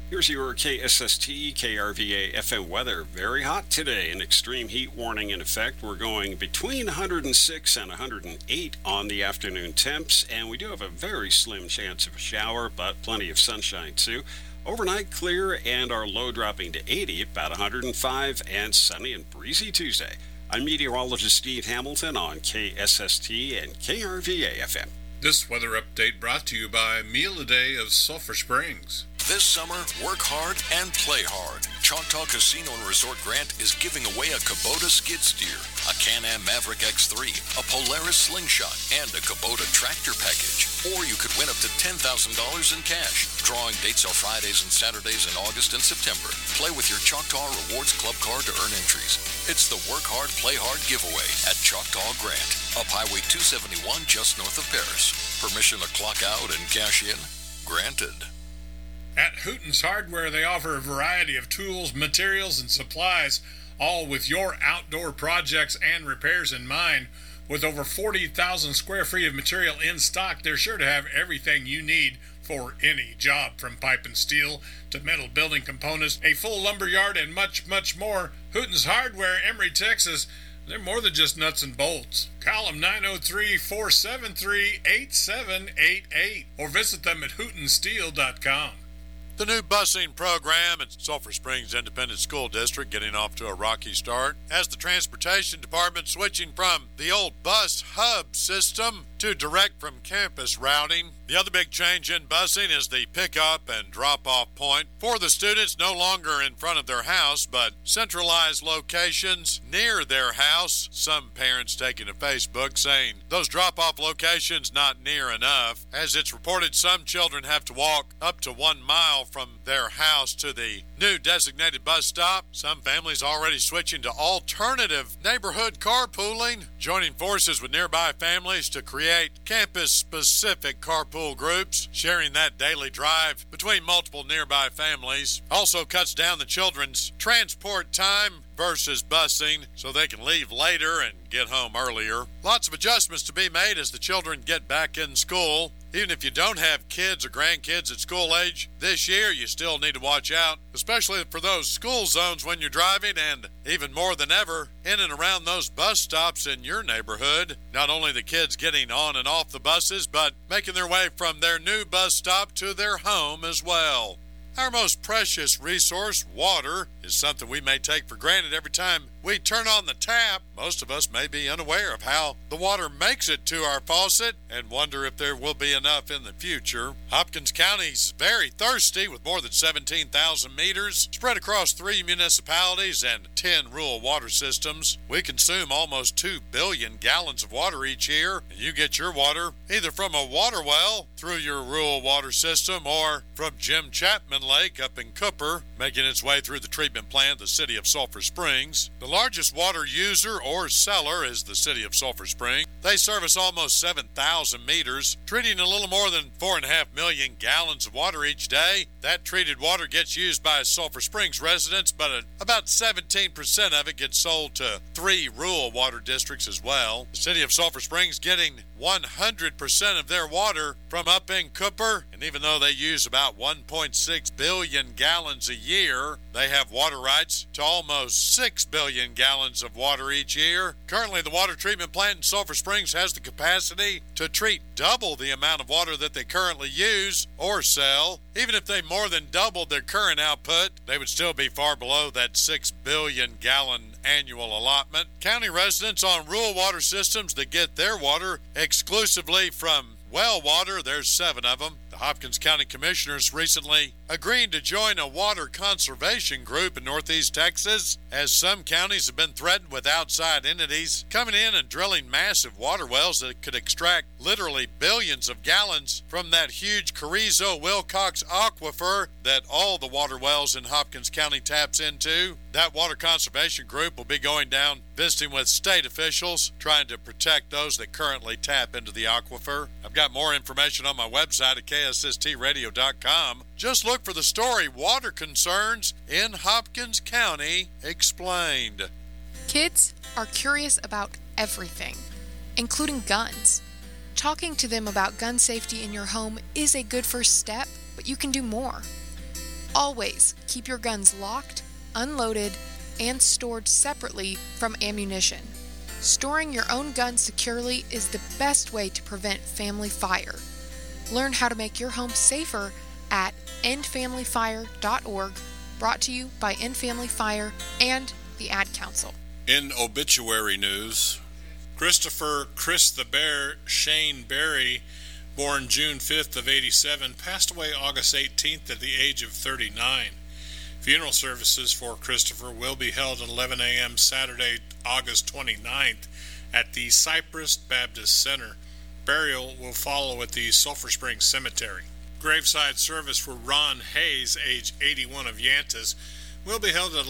Here's your KSST KRVA FM weather. Very hot today. An extreme heat warning in effect. We're going between 106 and 108 on the afternoon temps, and we do have a very slim chance of a shower, but plenty of sunshine too. Overnight clear and our low dropping to 80, about 105, and sunny and breezy Tuesday. I'm meteorologist Steve Hamilton on KSST and KRVA FM. This weather update brought to you by Meal a Day of Sulphur Springs. This summer, work hard and play hard. Choctaw Casino and Resort Grant is giving away a Kubota skid steer, a Can-Am Maverick X3, a Polaris Slingshot, and a Kubota tractor package. Or you could win up to $10,000 in cash. Drawing dates are Fridays and Saturdays in August and September. Play with your Choctaw Rewards Club card to earn entries. It's the Work Hard, Play Hard giveaway at Choctaw Grant, up Highway 271 just north of Paris. Permission to clock out and cash in? Granted. At Hooten's Hardware, they offer a variety of tools, materials, and supplies, all with your outdoor projects and repairs in mind. With over 40,000 square feet of material in stock, they're sure to have everything you need for any job, from pipe and steel to metal building components, a full lumber yard, and much, much more. Hooten's Hardware, Emory, Texas. They're more than just nuts and bolts. Call them 903-473-8788 or visit them at hootensteel.com. The new busing program at Sulphur Springs Independent School District getting off to a rocky start as the Transportation Department switching from the old bus hub system to direct from campus routing. The other big change in busing is the pickup and drop-off point for the students, no longer in front of their house, but centralized locations near their house. Some parents taking to Facebook saying those drop-off locations not near enough. As it's reported, some children have to walk up to 1 mile from their house to the new designated bus stop. Some families already switching to alternative neighborhood carpooling, joining forces with nearby families to create campus-specific carpool groups, sharing that daily drive between multiple nearby families. Also cuts down the children's transport time versus busing so they can leave later and get home earlier. Lots of adjustments to be made as the children get back in school. Even if you don't have kids or grandkids at school age, this year you still need to watch out, especially for those school zones when you're driving, and even more than ever, in and around those bus stops in your neighborhood. Not only the kids getting on and off the buses, but making their way from their new bus stop to their home as well. Our most precious resource, water, is something we may take for granted every time we turn on the tap. Most of us may be unaware of how the water makes it to our faucet and wonder if there will be enough in the future. Hopkins County's very thirsty, with more than 17,000 meters spread across 3 municipalities and 10 rural water systems. We consume almost 2 billion gallons of water each year, and you get your water either from a water well through your rural water system or from Jim Chapman Lake up in Cooper, making its way through the treatment plant, the city of Sulphur Springs. The largest water user or seller is the city of Sulphur Springs. They service almost 7,000 meters, treating a little more than 4.5 million gallons of water each day. That treated water gets used by Sulphur Springs residents, but about 17% of it gets sold to 3 rural water districts as well. The city of Sulphur Springs getting 100% of their water from up in Cooper, and even though they use about 1.6 billion gallons a year, they have water rights to almost 6 billion gallons of water each year. Currently, the water treatment plant in Sulphur Springs has the capacity to treat double the amount of water that they currently use or sell. Even if they more than doubled their current output, they would still be far below that 6 billion gallon annual allotment. County residents on rural water systems that get their water exclusively from well water, there's 7 of them. The Hopkins County Commissioners recently agreed to join a water conservation group in Northeast Texas, as some counties have been threatened with outside entities coming in and drilling massive water wells that could extract literally billions of gallons from that huge Carrizo-Wilcox aquifer that all the water wells in Hopkins County taps into. That water conservation group will be going down visiting with state officials, trying to protect those that currently tap into the aquifer. I've got more information on my website at ksstradio.com. Just look for the story, Water Concerns in Hopkins County Explained. Kids are curious about everything, including guns. Talking to them about gun safety in your home is a good first step, but you can do more. Always keep your guns locked, unloaded, and stored separately from ammunition. Storing your own guns securely is the best way to prevent family fire. Learn how to make your home safer at endfamilyfire.org, brought to you by End Family Fire and the Ad Council. In obituary news, Christopher Chris the Bear Shane Berry, born June 5th of 87, passed away August 18th at the age of 39. Funeral services for Christopher will be held at 11 a.m. Saturday, August 29th at the Cypress Baptist Center. Burial will follow at the Sulphur Springs Cemetery. Graveside service for Ron Hayes, age 81 of Yantas, will be held at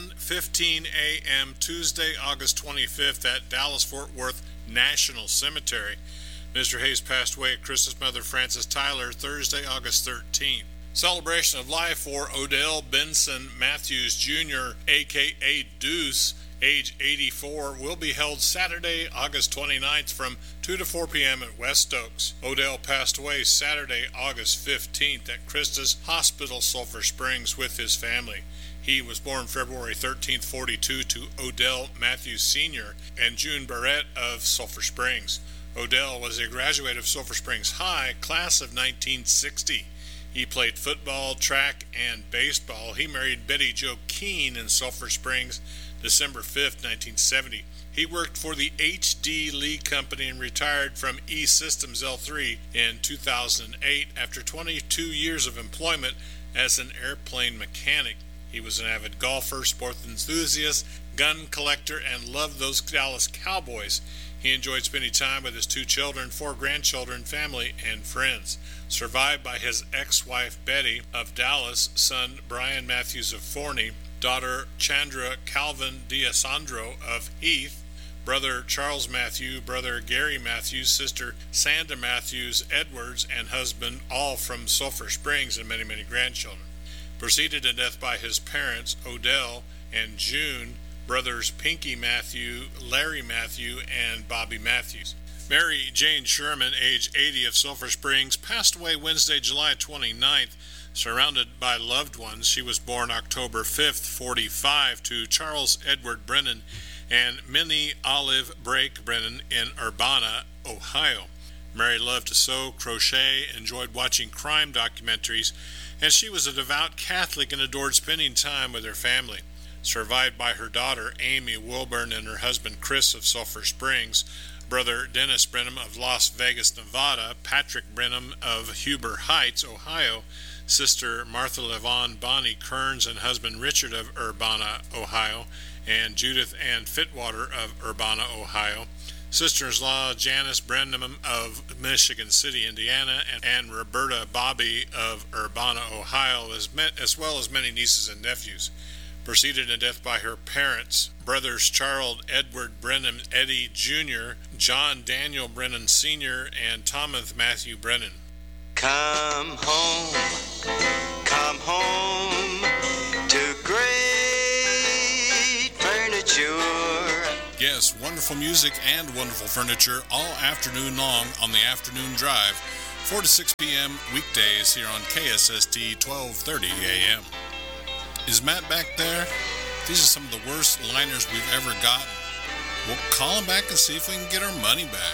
11:15 a.m. Tuesday, August 25th at Dallas-Fort Worth National Cemetery. Mr. Hayes passed away at Chris's mother, Frances Tyler, Thursday, August 13th. Celebration of life for Odell Benson Matthews Jr., a.k.a. Deuce, age 84, will be held Saturday, August 29th from 2 to 4 p.m. at West Oaks. Odell passed away Saturday, August 15th at Christus Hospital, Sulphur Springs, with his family. He was born February 13, 42, to Odell Matthews Sr. and June Barrett of Sulphur Springs. Odell was a graduate of Sulphur Springs High, class of 1960. He played football, track, and baseball. He married Betty Jo Keene in Sulphur Springs, December 5, 1970. He worked for the H.D. Lee Company and retired from E-Systems L3 in 2008 after 22 years of employment as an airplane mechanic. He was an avid golfer, sports enthusiast, gun collector, and loved those Dallas Cowboys. He enjoyed spending time with his 2 children, 4 grandchildren, family, and friends. Survived by his ex-wife Betty of Dallas, son Brian Matthews of Forney, daughter Chandra Calvin D'Alessandro of Heath, brother Charles Matthew, brother Gary Matthews, sister Sandra Matthews Edwards, and husband, all from Sulphur Springs, and many, many grandchildren. Preceded in death by his parents, Odell and June, brothers Pinky Matthew, Larry Matthew, and Bobby Matthews. Mary Jane Sherman, age 80, of Sulphur Springs, passed away Wednesday, July 29th, surrounded by loved ones. She was born October 5th, 45, to Charles Edward Brennan and Minnie Olive Brake Brennan in Urbana, Ohio. Mary loved to sew, crochet, enjoyed watching crime documentaries, and she was a devout Catholic and adored spending time with her family. Survived by her daughter, Amy Wilburn, and her husband, Chris of Sulphur Springs, brother Dennis Brenham of Las Vegas, Nevada, Patrick Brenham of Huber Heights, Ohio, sister Martha Levon Bonnie Kearns and husband Richard of Urbana, Ohio, and Judith Ann Fitwater of Urbana, Ohio, sisters-in-law Janice Brenham of Michigan City, Indiana, and Roberta Bobby of Urbana, Ohio, as well as many nieces and nephews. Preceded in death by her parents, brothers Charles Edward Brennan Eddie Jr., John Daniel Brennan Sr., and Thomas Matthew Brennan. Come home to great furniture. Yes, wonderful music and wonderful furniture all afternoon long on the Afternoon Drive, 4 to 6 p.m. weekdays here on KSST 1230 a.m. Is Matt back there? These are some of the worst liners we've ever gotten. We'll call him back and see if we can get our money back.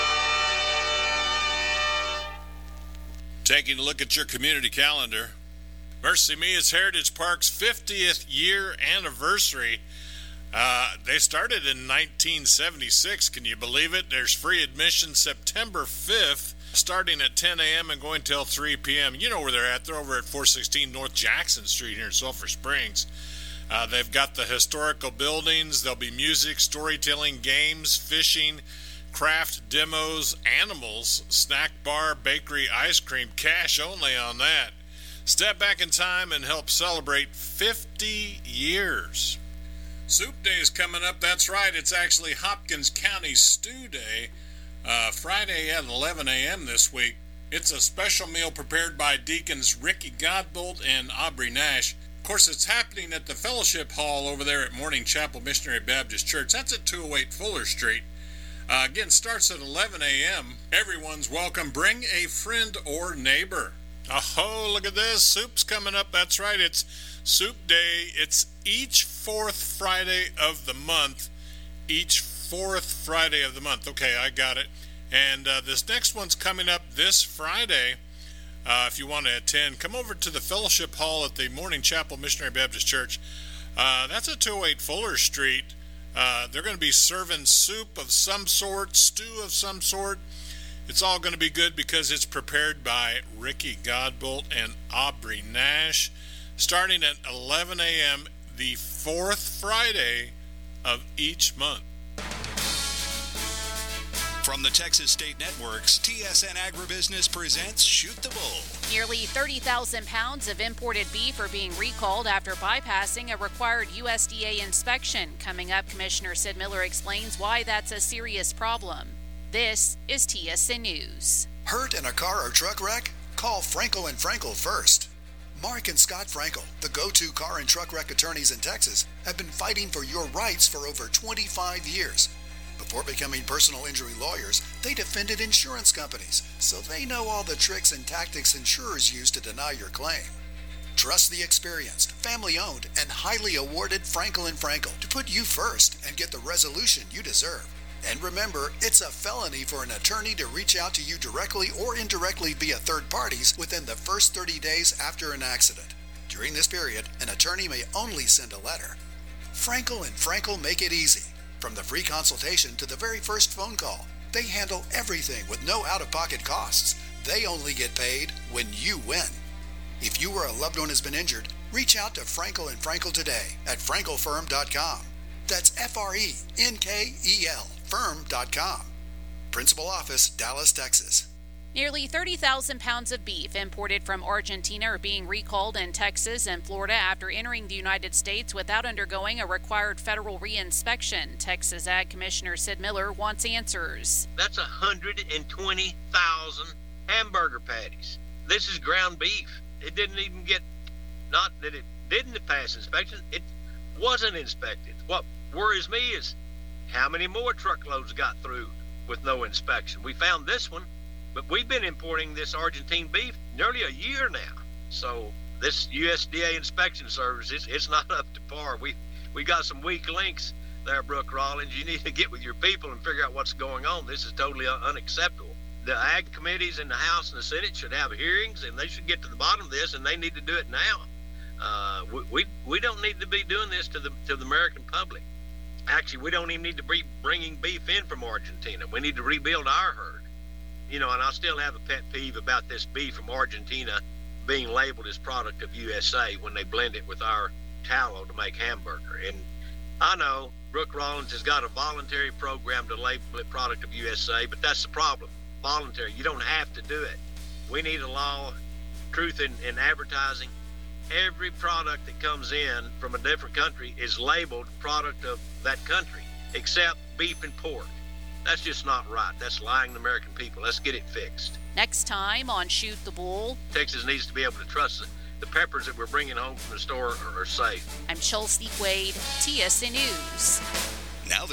Taking a look at your community calendar. Mercy Me, it's Heritage Park's 50th year anniversary. They started in 1976. Can you believe it? There's free admission September 5th. Starting at 10 a.m. and going till 3 p.m. You know where they're at. They're over at 416 North Jackson Street here in Sulphur Springs. They've got the historical buildings. There'll be music, storytelling, games, fishing, craft demos, animals, snack bar, bakery, ice cream, cash only on that. Step back in time and help celebrate 50 years. Soup Day is coming up. That's right. It's actually Hopkins County Stew Day. Friday at 11 a.m. this week. It's a special meal prepared by Deacons Ricky Godbolt and Aubrey Nash. Of course, it's happening at the Fellowship Hall over there at Morning Chapel Missionary Baptist Church. That's at 208 Fuller Street. Again, starts at 11 a.m. Everyone's welcome. Bring a friend or neighbor. Oh, look at this. Soup's coming up. That's right. It's Soup Day. It's each fourth Friday of the month. Each fourth Friday of the month. Okay, I got it. And this next one's coming up this Friday. If you want to attend, come over to the Fellowship Hall at the Morning Chapel Missionary Baptist Church. That's at 208 Fuller Street. They're going to be serving soup of some sort, stew of some sort. It's all going to be good because it's prepared by Ricky Godbolt and Aubrey Nash, starting at 11 a.m. the fourth Friday of each month. From the Texas State Networks, TSN Agribusiness presents Shoot the Bull. Nearly 30,000 pounds of imported beef are being recalled after bypassing a required USDA inspection. Coming up, Commissioner Sid Miller explains why that's a serious problem. This is TSN News. Hurt in a car or truck wreck? Call Frankel & Frankel first. Mark and Scott Frankel, the go-to car and truck wreck attorneys in Texas, have been fighting for your rights for over 25 years. Before becoming personal injury lawyers, they defended insurance companies, so they know all the tricks and tactics insurers use to deny your claim. Trust the experienced, family-owned, and highly awarded Frankel & Frankel to put you first and get the resolution you deserve. And remember, it's a felony for an attorney to reach out to you directly or indirectly via third parties within the first 30 days after an accident. During this period, an attorney may only send a letter. Frankel & Frankel make it easy. From the free consultation to the very first phone call, they handle everything with no out-of-pocket costs. They only get paid when you win. If you or a loved one has been injured, reach out to Frankel & Frankel today at frankelfirm.com. That's F-R-E-N-K-E-L, firm.com. Principal office, Dallas, Texas. Nearly 30,000 pounds of beef imported from Argentina are being recalled in Texas and Florida after entering the United States without undergoing a required federal reinspection. Texas Ag Commissioner Sid Miller wants answers. That's 120,000 hamburger patties. This is ground beef. It didn't even get, not that it didn't pass inspection, it wasn't inspected. What worries me is how many more truckloads got through with no inspection. We found this one. But we've been importing this Argentine beef nearly a year now. So this USDA inspection service, it's not up to par. We got some weak links there, Brooke Rollins. You need to get with your people and figure out what's going on. This is totally unacceptable. The ag committees in the House and the Senate should have hearings, and they should get to the bottom of this, and they need to do it now. We don't need to be doing this to the American public. Actually, we don't even need to be bringing beef in from Argentina. We need to rebuild our herd. You know, and I still have a pet peeve about this beef from Argentina being labeled as product of USA when they blend it with our tallow to make hamburger. And I know Brooke Rollins has got a voluntary program to label it product of USA, but that's the problem. Voluntary. You don't have to do it. We need a law, truth in advertising. Every product that comes in from a different country is labeled product of that country, except beef and pork. That's just not right. That's lying to the American people. Let's get it fixed. Next time on Shoot the Bull. Texas needs to be able to trust the peppers that we're bringing home from the store are safe. I'm Chelsea Quaid, TSN News.